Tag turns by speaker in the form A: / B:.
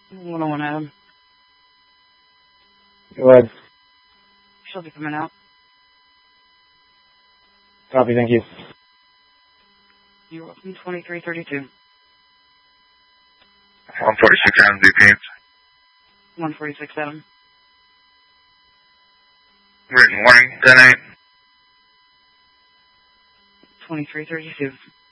A: 101 Adam.
B: Go ahead.
A: She'll be coming out.
B: Copy, thank you.
A: You're welcome. 2332.
C: 146 Adam, DP.
A: 146 Adam.
C: Written warning, 10-8.
A: 2332.